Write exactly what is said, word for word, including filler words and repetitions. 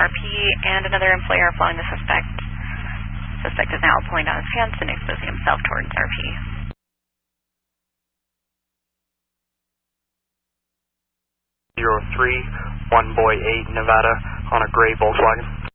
R P, and another employee are following the suspect. Suspect is now pulling down his pants and exposing himself towards R P. zero three, one boy eight, Nevada, on a gray Volkswagen.